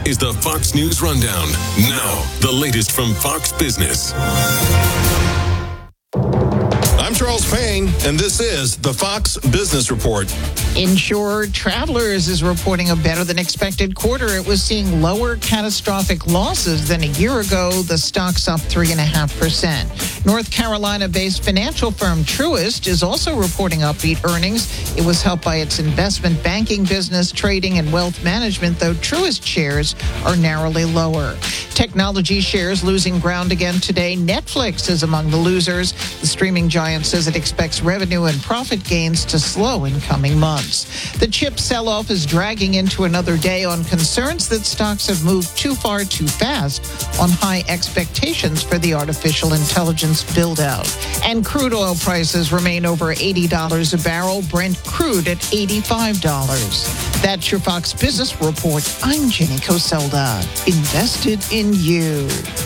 is the Fox News Rundown. Now, the latest from Fox Business. I'm Charles Payne, and this is the Fox Business Report. Insurer Travelers is reporting a better than expected quarter. It was seeing lower catastrophic losses than a year ago. The stock's up 3.5%. North Carolina-based financial firm Truist is also reporting upbeat earnings. It was helped by its investment banking business, trading, and wealth management, though Truist shares are narrowly lower. Technology shares losing ground again today. Netflix is among the losers. The streaming giant says it expects revenue and profit gains to slow in coming months. The chip sell-off is dragging into another day on concerns that stocks have moved too far too fast on high expectations for the artificial intelligence build-out. And crude oil prices remain over $80 a barrel, Brent crude at $85. That's your Fox Business Report. I'm Jenny Coselda. Invested in you.